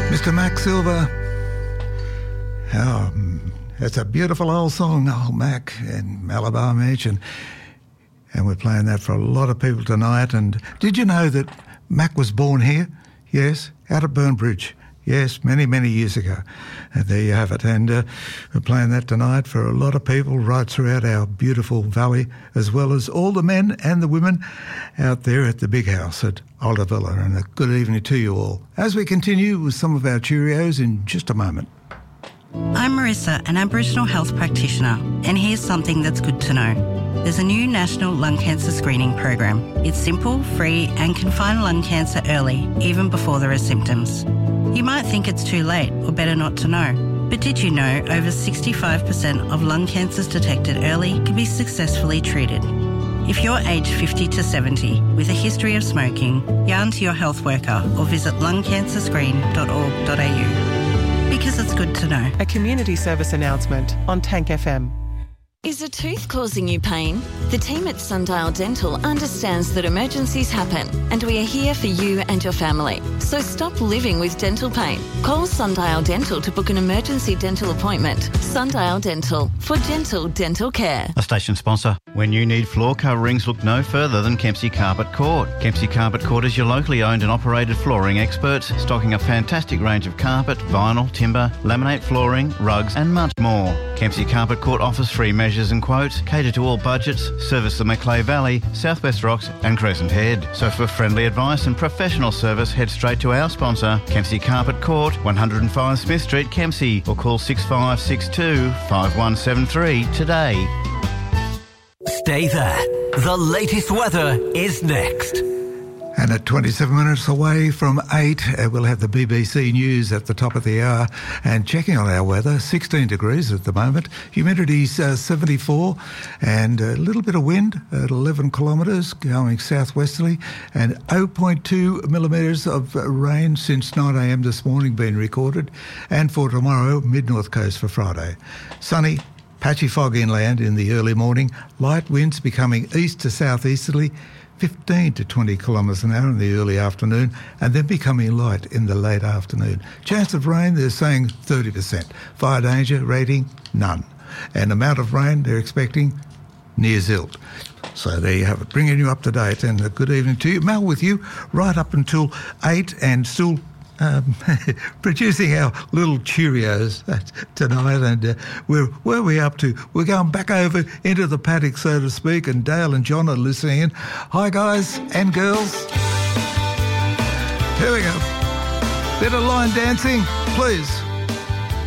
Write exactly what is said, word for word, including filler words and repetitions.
Mister Mac Silver. Oh, it's a beautiful old song, old Mac in Malabar Mansion. And we're playing that for a lot of people tonight. And did you know that Mac was born here? Yes, out at Burnbridge. Yes, many, many years ago. And there you have it. And uh, we're playing that tonight for a lot of people right throughout our beautiful valley, as well as all the men and the women out there at the big house at Aldavilla. And a good evening to you all. As we continue with some of our Cheerios in just a moment. I'm Marissa, an Aboriginal health practitioner, and here's something that's good to know. There's a new national lung cancer screening program. It's simple, free, and can find lung cancer early, even before there are symptoms. You might think it's too late or better not to know. But did you know over sixty-five percent of lung cancers detected early can be successfully treated? If you're aged fifty to seventy with a history of smoking, yarn to your health worker or visit lung cancer screen dot org dot a u. Because it's good to know. A community service announcement on Tank F M. Is a tooth causing you pain? The team at Sundial Dental understands that emergencies happen and we are here for you and your family. So stop living with dental pain. Call Sundial Dental to book an emergency dental appointment. Sundial Dental, for gentle dental care. A station sponsor. When you need floor coverings, look no further than Kempsey Carpet Court. Kempsey Carpet Court is your locally owned and operated flooring experts, stocking a fantastic range of carpet, vinyl, timber, laminate flooring, rugs and much more. Kempsey Carpet Court offers free measures and quotes, cater to all budgets, service the Macleay Valley, Southwest Rocks and Crescent Head. So for friendly advice and professional service, head straight to our sponsor, Kempsey Carpet Court, one oh five Smith Street, Kempsey, or call six five six two, five one seven three today. Stay there. The latest weather is next. And at twenty-seven minutes away from eight, uh, we'll have the B B C News at the top of the hour. And checking on our weather, sixteen degrees at the moment. Humidity's uh, seventy-four and a little bit of wind at eleven kilometres going southwesterly, and zero point two millimetres of rain since nine a m this morning being recorded. And for tomorrow, mid-north coast for Friday. Sunny, patchy fog inland in the early morning, light winds becoming east to southeasterly, fifteen to twenty kilometres an hour in the early afternoon, and then becoming light in the late afternoon. Chance of rain, they're saying thirty percent. Fire danger rating, none. And amount of rain, they're expecting near zilch. So there you have it, bringing you up to date, and a good evening to you. Mel with you right up until eight, and still Um, producing our little Cheerios tonight. And uh, we're, where are we up to? We're going back over into the paddock, so to speak, and Dale and John are listening in. Hi, guys and girls. Here we go. Bit of line dancing, please.